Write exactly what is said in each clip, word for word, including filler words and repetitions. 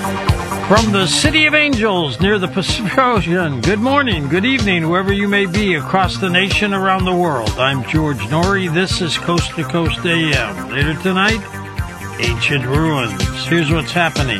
From the City of Angels near the Pacific Ocean, good morning, good evening, wherever you may be across the nation, around the world. I'm George Norrie. This is Coast to Coast A M. Later tonight, ancient ruins. Here's what's happening.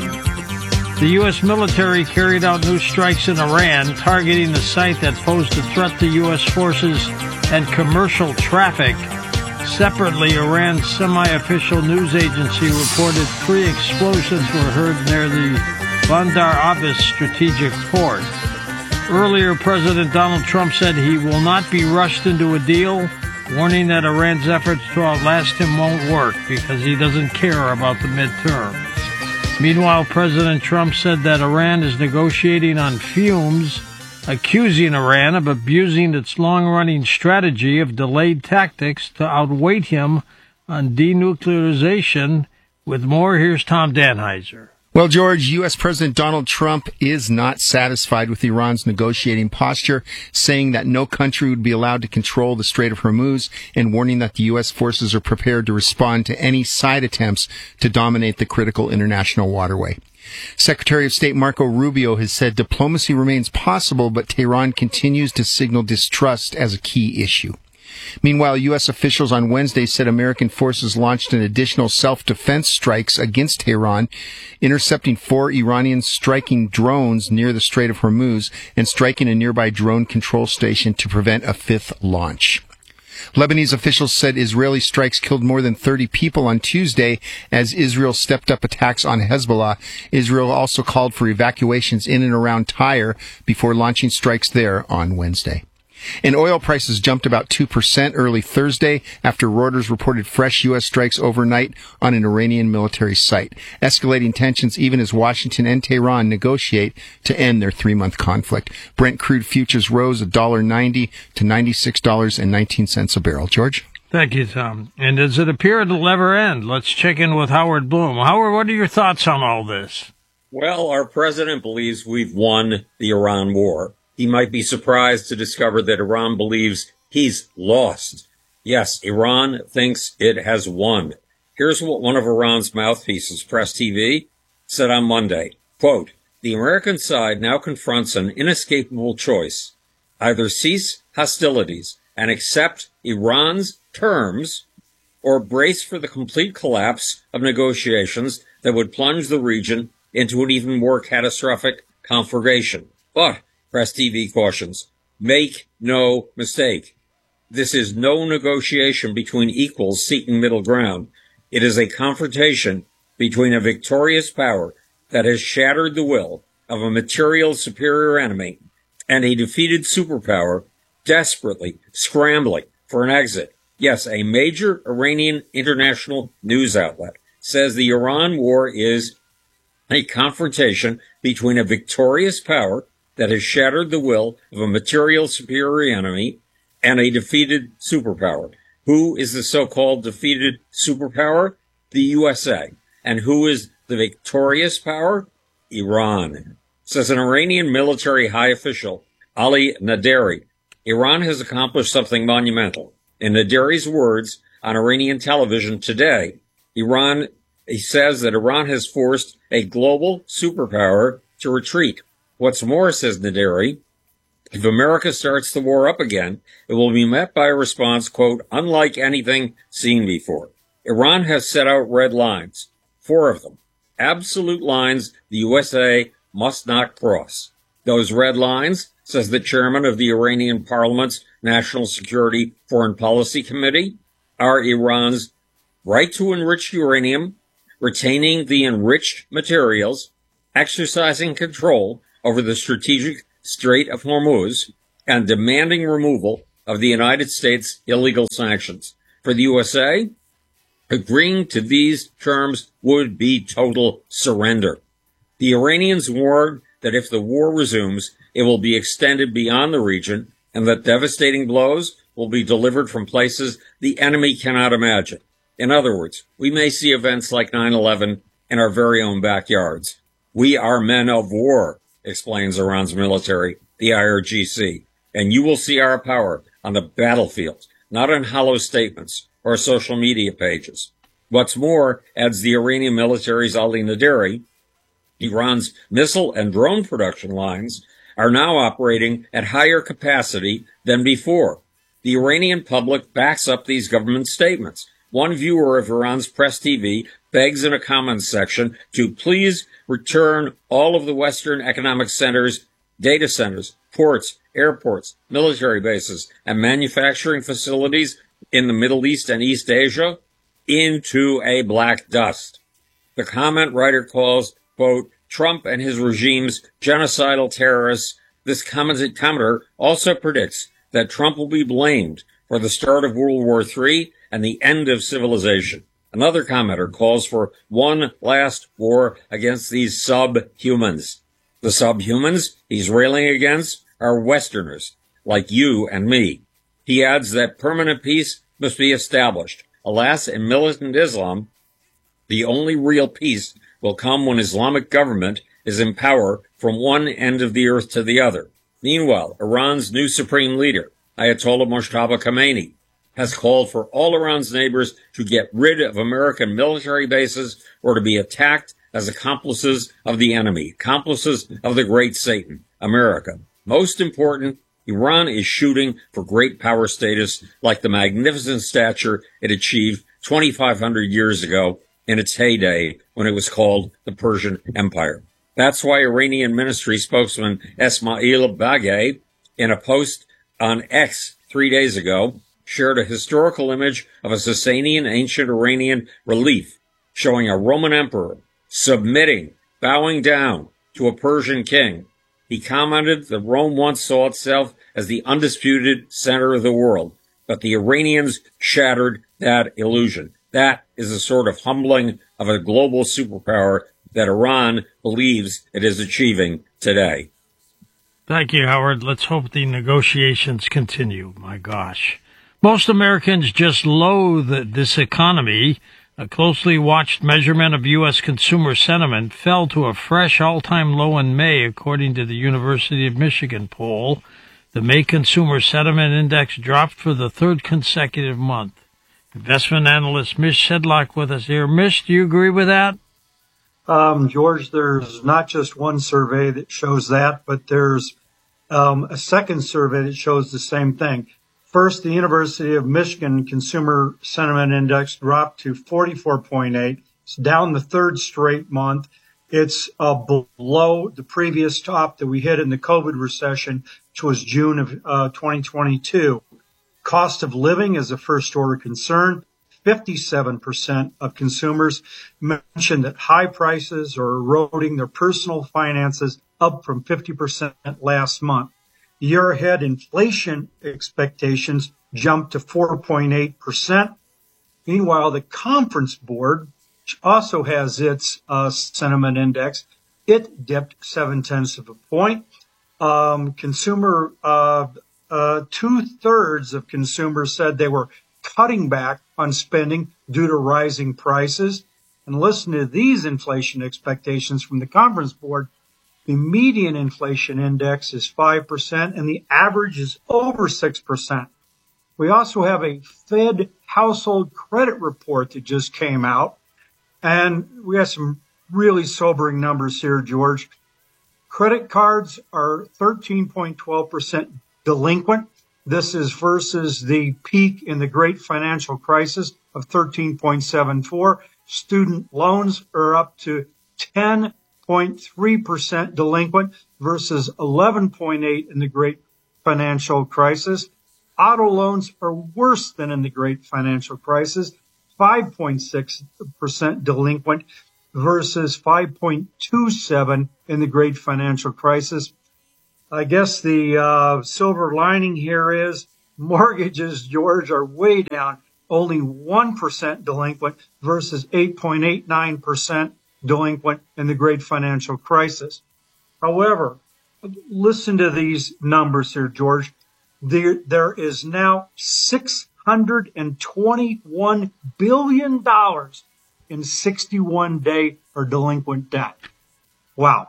The U S military carried out new strikes in Iran, targeting the site that posed a threat to U S forces and commercial traffic. Separately, Iran's semi-official news agency reported three explosions were heard near the Bandar Abbas strategic port. Earlier, President Donald Trump said he will not be rushed into a deal, warning that Iran's efforts to outlast him won't work because he doesn't care about the midterms. Meanwhile, President Trump said that Iran is negotiating on fumes, accusing Iran of abusing its long-running strategy of delayed tactics to outweight him on denuclearization. With more, here's Tom Danheiser. Well, George, U S. President Donald Trump is not satisfied with Iran's negotiating posture, saying that no country would be allowed to control the Strait of Hormuz and warning that the U S forces are prepared to respond to any side attempts to dominate the critical international waterway. Secretary of State Marco Rubio has said diplomacy remains possible, but Tehran continues to signal distrust as a key issue. Meanwhile, U S officials on Wednesday said American forces launched an additional self-defense strikes against Tehran, intercepting four Iranian striking drones near the Strait of Hormuz and striking a nearby drone control station to prevent a fifth launch. Lebanese officials said Israeli strikes killed more than thirty people on Tuesday as Israel stepped up attacks on Hezbollah. Israel also called for evacuations in and around Tyre before launching strikes there on Wednesday. And oil prices jumped about two percent early Thursday after Reuters reported fresh U S strikes overnight on an Iranian military site, escalating tensions even as Washington and Tehran negotiate to end their three-month conflict. Brent crude futures rose one dollar ninety to ninety-six dollars and nineteen cents a barrel. George? Thank you, Tom. And does it appear it'll ever end? Let's check in with Howard Bloom. Howard, what are your thoughts on all this? Well, our president believes we've won the Iran war. He might be surprised to discover that Iran believes he's lost. Yes, Iran thinks it has won. Here's what one of Iran's mouthpieces, Press T V, said on Monday. Quote, the American side now confronts an inescapable choice. Either cease hostilities and accept Iran's terms or brace for the complete collapse of negotiations that would plunge the region into an even more catastrophic conflagration. But Press T V cautions, make no mistake. This is no negotiation between equals seeking middle ground. It is a confrontation between a victorious power that has shattered the will of a material superior enemy and a defeated superpower desperately scrambling for an exit. Yes, a major Iranian international news outlet says the Iran war is a confrontation between a victorious power that has shattered the will of a material superior enemy and a defeated superpower. Who is the so-called defeated superpower? The U S A. And who is the victorious power? Iran. Says an Iranian military high official, Ali Naderi. Iran has accomplished something monumental. In Naderi's words on Iranian television today, Iran, he says that Iran has forced a global superpower to retreat. What's more, says Naderi, if America starts the war up again, it will be met by a response, quote, unlike anything seen before. Iran has set out red lines, four of them, absolute lines the U S A must not cross. Those red lines, says the chairman of the Iranian Parliament's National Security Foreign Policy Committee, are Iran's right to enrich uranium, retaining the enriched materials, exercising control over the strategic Strait of Hormuz, and demanding removal of the United States illegal sanctions. For the U S A, agreeing to these terms would be total surrender. The Iranians warned that if the war resumes, it will be extended beyond the region and that devastating blows will be delivered from places the enemy cannot imagine. In other words, we may see events like nine eleven in our very own backyards. We are men of war, explains Iran's military, the I R G C, and you will see our power on the battlefield, not in hollow statements or social media pages. What's more, adds the Iranian military's Ali Naderi, Iran's missile and drone production lines are now operating at higher capacity than before. The Iranian public backs up these government statements. One viewer of Iran's press T V begs in a comments section to please return all of the Western economic centers, data centers, ports, airports, military bases, and manufacturing facilities in the Middle East and East Asia into a black dust. The comment writer calls, quote, Trump and his regime's genocidal terrorists. This commenter also predicts that Trump will be blamed for the start of World War Three and the end of civilization. Another commenter calls for one last war against these subhumans. The subhumans he's railing against are Westerners, like you and me. He adds that permanent peace must be established. Alas, in militant Islam, the only real peace will come when Islamic government is in power from one end of the earth to the other. Meanwhile, Iran's new supreme leader, Ayatollah Mojtaba Khamenei, has called for all Iran's neighbors to get rid of American military bases or to be attacked as accomplices of the enemy, accomplices of the great Satan, America. Most important, Iran is shooting for great power status like the magnificent stature it achieved twenty-five hundred years ago in its heyday when it was called the Persian Empire. That's why Iranian ministry spokesman Esmail Baghaei, in a post on X three days ago, shared a historical image of a Sasanian ancient Iranian relief showing a Roman emperor submitting, bowing down to a Persian king. He commented that Rome once saw itself as the undisputed center of the world, but the Iranians shattered that illusion. That is a sort of humbling of a global superpower that Iran believes it is achieving today. Thank you, Howard. Let's hope the negotiations continue. My gosh. Most Americans just loathe this economy. A closely watched measurement of U S consumer sentiment fell to a fresh all-time low in May, according to the University of Michigan poll. The May Consumer Sentiment Index dropped for the third consecutive month. Investment analyst Mish Sedlock with us here. Mish, do you agree with that? Um, George, there's not just one survey that shows that, but there's um, a second survey that shows the same thing. First, the University of Michigan Consumer Sentiment Index dropped to forty-four point eight. It's down the third straight month. It's uh, below the previous top that we hit in the COVID recession, which was June of uh, twenty twenty-two. Cost of living is a first-order concern. fifty-seven percent of consumers mentioned that high prices are eroding their personal finances, up from fifty percent last month. Year-ahead inflation expectations jumped to four point eight percent. Meanwhile, the Conference Board, which also has its uh, sentiment index, it dipped seven-tenths of a point. Um, consumer, uh, uh, two-thirds of consumers said they were cutting back on spending due to rising prices. And listen to these inflation expectations from the Conference Board. The median inflation index is five percent and the average is over six percent. We also have a Fed household credit report that just came out, and we have some really sobering numbers here, George. Credit cards are thirteen point one two percent delinquent. This is versus the peak in the great financial crisis of thirteen point seven four. Student loans are up to ten point three percent delinquent versus eleven point eight in the great financial crisis. Auto loans are worse than in the great financial crisis, five point six percent delinquent versus five point two seven in the great financial crisis. I guess the uh, silver lining here is mortgages, George, are way down, only one percent delinquent versus eight point eight nine percent delinquent in the great financial crisis. However, listen to these numbers here, George. There, there is now six hundred twenty-one billion dollars in sixty-one day or delinquent debt. Wow.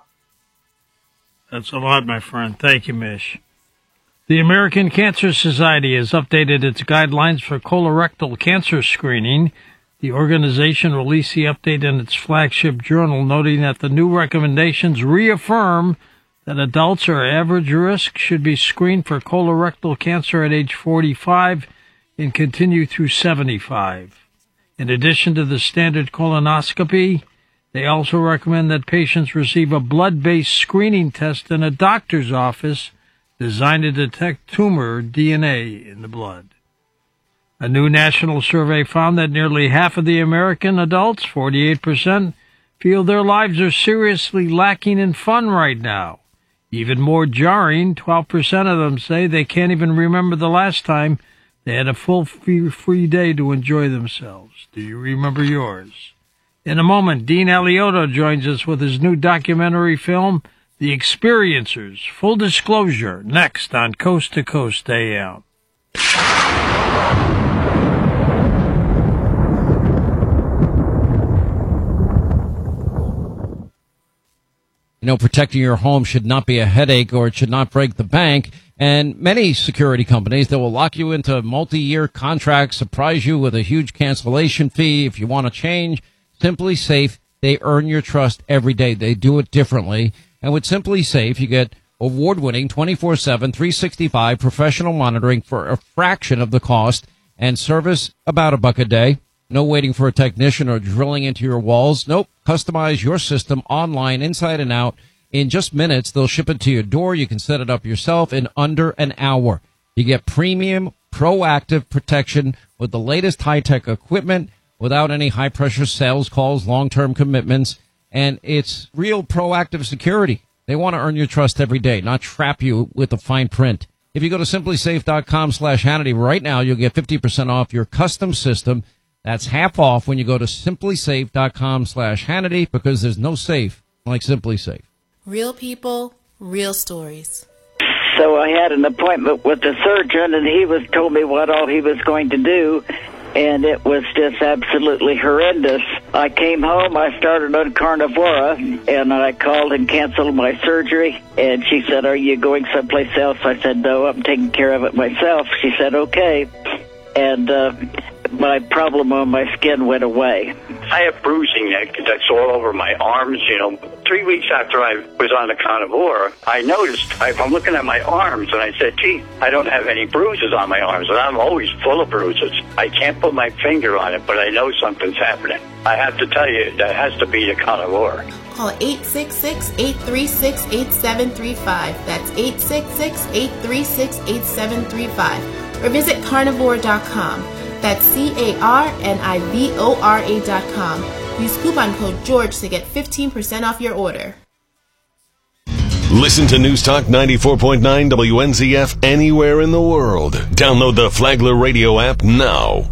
That's a lot, my friend. Thank you, Mish. The American Cancer Society has updated its guidelines for colorectal cancer screening. The organization released the update in its flagship journal, noting that the new recommendations reaffirm that adults are average risk should be screened for colorectal cancer at age forty-five and continue through seventy-five. In addition to the standard colonoscopy, they also recommend that patients receive a blood-based screening test in a doctor's office designed to detect tumor D N A in the blood. A new national survey found that nearly half of the American adults, forty-eight percent, feel their lives are seriously lacking in fun right now. Even more jarring, twelve percent of them say they can't even remember the last time they had a full free day to enjoy themselves. Do you remember yours? In a moment, Dean Alioto joins us with his new documentary film, The Experiencers. Full disclosure, next on Coast to Coast A M. You know, protecting your home should not be a headache, or it should not break the bank. And many security companies that will lock you into multi-year contracts, surprise you with a huge cancellation fee if you want to change. Simply Safe, they earn your trust every day. They do it differently. And with Simply Safe, you get award-winning twenty-four seven, three sixty-five professional monitoring for a fraction of the cost and service about a buck a day. No waiting for a technician or drilling into your walls. Nope. Customize your system online, inside and out. In just minutes, they'll ship it to your door. You can set it up yourself in under an hour. You get premium, proactive protection with the latest high-tech equipment without any high-pressure sales calls, long-term commitments, and it's real proactive security. They want to earn your trust every day, not trap you with the fine print. If you go to simplysafe.com slash Hannity right now, you'll get fifty percent off your custom system. That's half off when you go to simplysafe.com slash Hannity, because there's no safe like Simply Safe. Real people, real stories. So I had an appointment with the surgeon, and he was told me what all he was going to do, and it was just absolutely horrendous. I came home, I started on Carnivora, and I called and canceled my surgery, and she said, "Are you going someplace else?" I said, "No, I'm taking care of it myself." She said, "Okay." And uh, my problem on my skin went away. I have bruising that's all over my arms. You know, three weeks after I was on the Carnivora, I noticed, I, I'm looking at my arms, and I said, gee, I don't have any bruises on my arms, and I'm always full of bruises. I can't put my finger on it, but I know something's happening. I have to tell you, that has to be the Carnivora. Call eight six six, eight three six, eight seven three five. That's eight six six, eight three six, eight seven three five. Or visit carnivore dot com. That's C A R N I V O R A dot com. Use coupon code George to get fifteen percent off your order. Listen to News Talk ninety-four point nine W N Z F anywhere in the world. Download the Flagler Radio app now.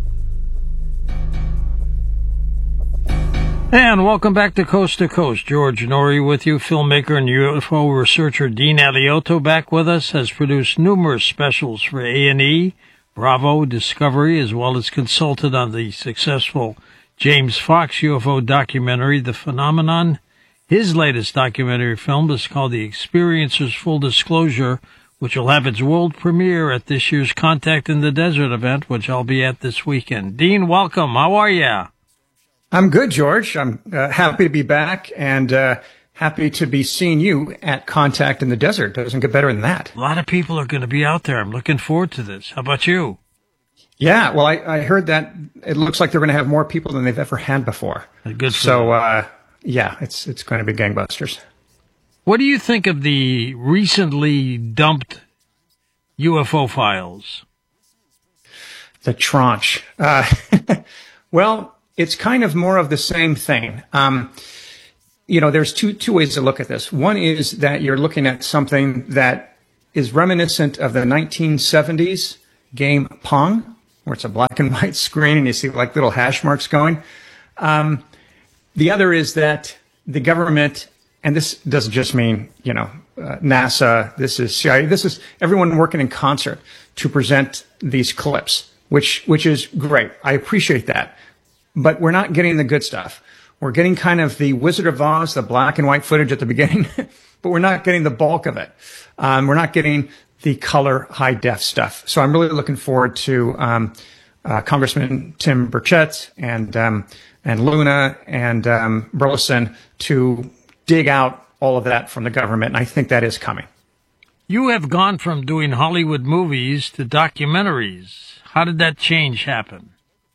And welcome back to Coast to Coast. George Noory with you. Filmmaker and U F O researcher Dean Alioto back with us, has produced numerous specials for A and E, Bravo, Discovery, as well as consulted on the successful James Fox U F O documentary, The Phenomenon. His latest documentary film is called The Experiencers Full Disclosure, which will have its world premiere at this year's Contact in the Desert event, which I'll be at this weekend. Dean, welcome. How are you? I'm good, George. I'm uh, happy to be back, and uh, happy to be seeing you at Contact in the Desert. Doesn't get better than that. A lot of people are going to be out there. I'm looking forward to this. How about you? Yeah, well, I, I heard that it looks like they're going to have more people than they've ever had before. Good. So, uh, yeah, it's it's going to be gangbusters. What do you think of the recently dumped U F O files? The tranche. Uh, well, it's kind of more of the same thing. Um, you know, there's two two ways to look at this. One is that you're looking at something that is reminiscent of the nineteen seventies game Pong, where it's a black and white screen and you see like little hash marks going. Um, the other is that the government, and this doesn't just mean, you know, uh, NASA, this is C I A, this is everyone working in concert to present these clips, which which is great. I appreciate that. But we're not getting the good stuff. We're getting kind of the Wizard of Oz, the black and white footage at the beginning, but we're not getting the bulk of it. Um, we're not getting the color high def stuff. So I'm really looking forward to um, uh, Congressman Tim Burchett and um, and Luna and um, Burleson to dig out all of that from the government, and I think that is coming. You have gone from doing Hollywood movies to documentaries. How did that change happen?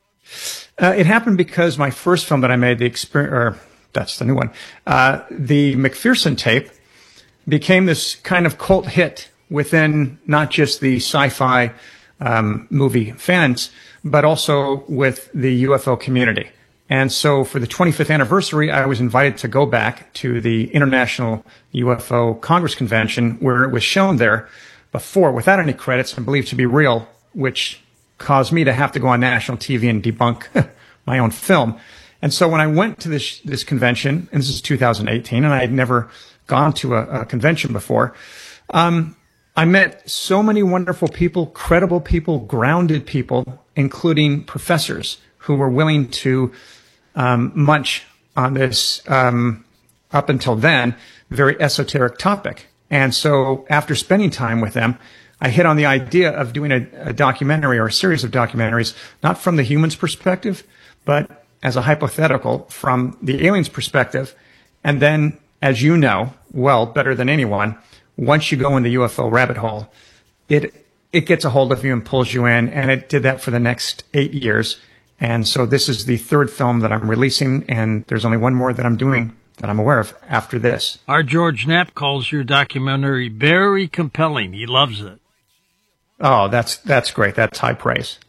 Uh, it happened because my first film that I made, the experience, or that's the new one, uh, the McPherson tape, became this kind of cult hit within not just the sci-fi um, movie fans, but also with the U F O community. And so for the twenty-fifth anniversary, I was invited to go back to the International U F O Congress Convention, where it was shown there before without any credits and believed to be real, which caused me to have to go on national T V and debunk my own film. And so when I went to this this convention, and this is two thousand eighteen, and I had never gone to a, a convention before, um, I met so many wonderful people, credible people, grounded people, including professors who were willing to um, munch on this, um, up until then, very esoteric topic. And so after spending time with them, I hit on the idea of doing a, a documentary or a series of documentaries, not from the human's perspective, but as a hypothetical from the alien's perspective. And then, as you know, well, better than anyone, once you go in the U F O rabbit hole, it it gets a hold of you and pulls you in, and it did that for the next eight years. And so this is the third film that I'm releasing, and there's only one more that I'm doing that I'm aware of after this. Our George Knapp calls your documentary very compelling. He loves it. Oh, that's that's great. That's high praise.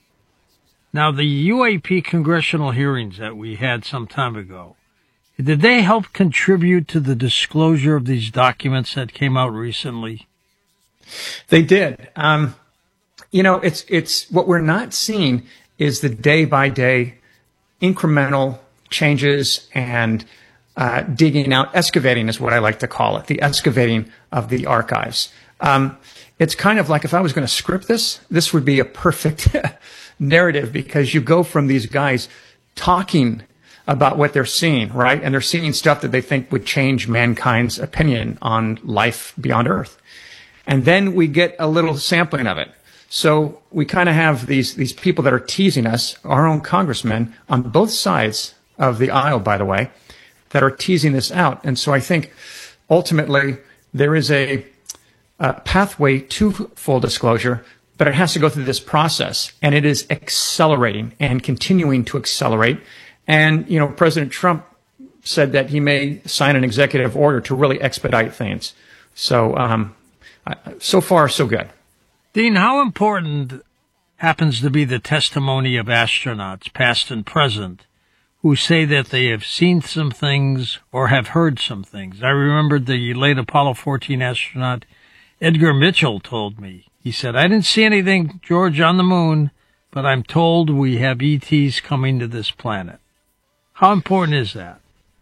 Now, the U A P congressional hearings that we had some time ago, did they help contribute to the disclosure of these documents that came out recently? They did. Um, you know, it's it's what we're not seeing is the day-by-day incremental changes and uh, digging out, excavating is what I like to call it, the excavating of the archives. Um, it's kind of like if I was going to script this, this would be a perfect narrative, because you go from these guys talking about what they're seeing, right? And they're seeing stuff that they think would change mankind's opinion on life beyond Earth. And then we get a little sampling of it. So we kind of have these, these people that are teasing us, our own congressmen on both sides of the aisle, by the way, that are teasing this out. And so I think ultimately there is a, a pathway to full disclosure, but it has to go through this process, and it is accelerating and continuing to accelerate. And, you know, President Trump said that he may sign an executive order to really expedite things. So, um, so far, so good. Dean, how important happens to be the testimony of astronauts, past and present, who say that they have seen some things or have heard some things? I remember the late Apollo fourteen astronaut Edgar Mitchell told me. He said, I didn't see anything, George, on the moon, but I'm told we have E Ts coming to this planet. How important is that?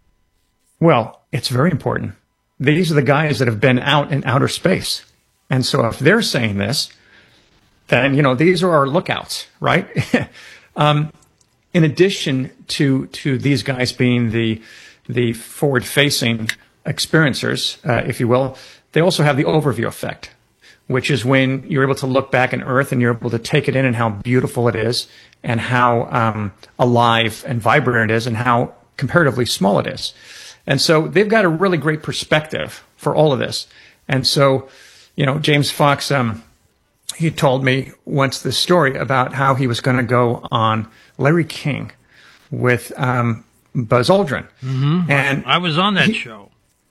Well, it's very important. These are the guys that have been out in outer space. And so if they're saying this, then, you know, these are our lookouts, right? um, in addition to to these guys being the the forward-facing experiencers, uh, if you will, they also have the overview effect, which is when you're able to look back on Earth and you're able to take it in and how beautiful it is and how um, alive and vibrant it is and how comparatively small it is. And so they've got a really great perspective for all of this. And so, you know, James Fox, um, he told me once this story about how he was going to go on Larry King with um, Buzz Aldrin. Mm-hmm. And I was on that he, show.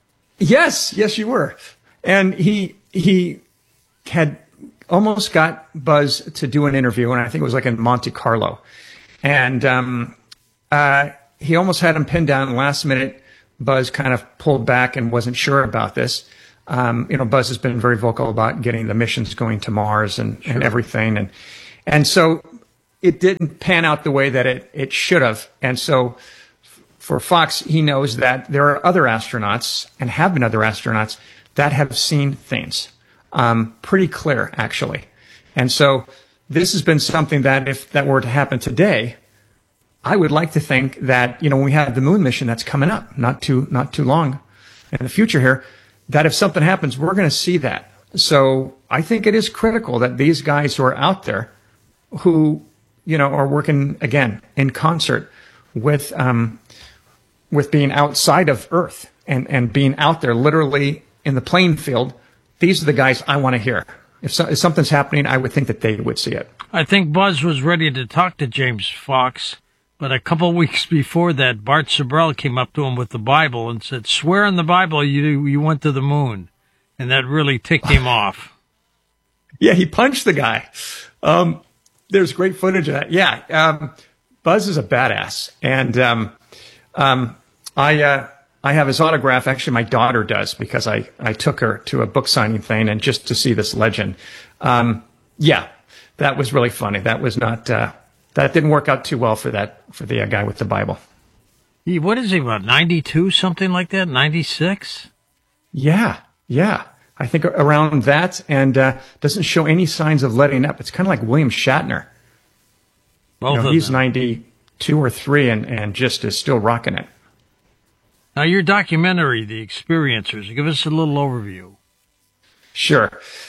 Yes, yes, you were. And he he had almost got Buzz to do an interview, and I think it was like in Monte Carlo. And um, uh, he almost had him pinned down last minute. Buzz kind of pulled back and wasn't sure about this. Um, you know, Buzz has been very vocal about getting the missions going to Mars and, sure. and everything. And, and so it didn't pan out the way that it, it should have. And so for Fox, he knows that there are other astronauts and have been other astronauts that have seen things, um, pretty clear, actually. And so this has been something that if that were to happen today, I would like to think that, you know, when we have the moon mission that's coming up, not too, not too long in the future here, that if something happens, we're going to see that. So I think it is critical that these guys who are out there, who you know, are working again in concert with um, with being outside of Earth and, and being out there literally in the playing field. These are the guys I want to hear. If, so, if something's happening, I would think that they would see it. I think Buzz was ready to talk to James Fox, but a couple of weeks before that, Bart Sibrel came up to him with the Bible and said, "Swear on the Bible you you went to the moon." And that really ticked him off. Yeah, he punched the guy. Um, there's great footage of that. Yeah, um, Buzz is a badass. And um, um, I uh, I have his autograph. Actually, my daughter does, because I, I took her to a book signing thing and just to see this legend. Um, yeah, that was really funny. That was not uh, that didn't work out too well for that for the uh, guy with the Bible. He, what is he, about ninety-two, something like that? ninety-six? Yeah, yeah. I think around that, and uh, doesn't show any signs of letting up. It's kind of like William Shatner. Both you know, of he's them. ninety-two or three and, and just is still rocking it. Now, your documentary, The Experiencers, give us a little overview. Sure.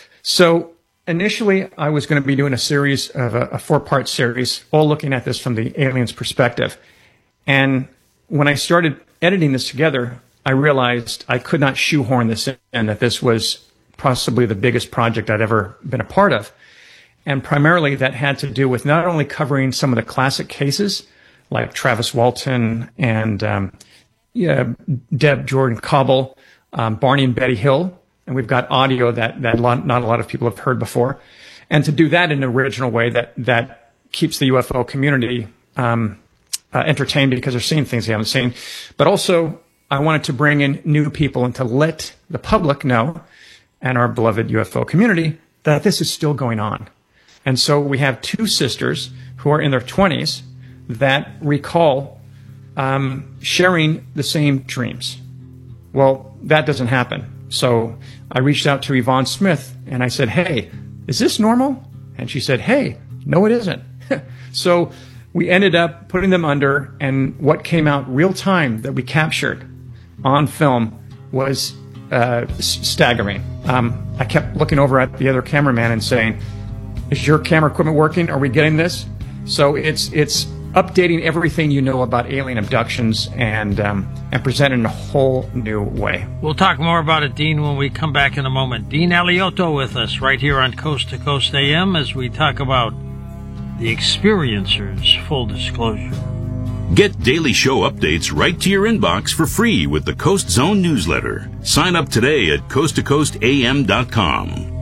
So initially, I was going to be doing a series of a, a four-part series, all looking at this from the aliens' perspective. And when I started editing this together, I realized I could not shoehorn this in, and that this was possibly the biggest project I'd ever been a part of. And primarily that had to do with not only covering some of the classic cases, like Travis Walton and um, yeah, Deb Jordan Cobble, um, Barney and Betty Hill, and we've got audio that, that lot, not a lot of people have heard before. And to do that in an original way that, that keeps the U F O community um, uh, entertained, because they're seeing things they haven't seen. But also, I wanted to bring in new people and to let the public know, and our beloved U F O community, that this is still going on. And so we have two sisters who are in their twenties that recall um, sharing the same dreams. Well, that doesn't happen. So I reached out to Yvonne Smith and I said, "Hey, is this normal?" And she said, "Hey, no, it isn't." So we ended up putting them under, and what came out real time that we captured on film was uh, staggering. Um, I kept looking over at the other cameraman and saying, "Is your camera equipment working? Are we getting this?" So it's it's updating everything you know about alien abductions and um, and presented in a whole new way. We'll talk more about it, Dean, when we come back in a moment. Dean Alioto with us right here on Coast to Coast A M as we talk about The Experiencers, full disclosure. Get daily show updates right to your inbox for free with the Coast Zone newsletter. Sign up today at coast to coast a m dot com.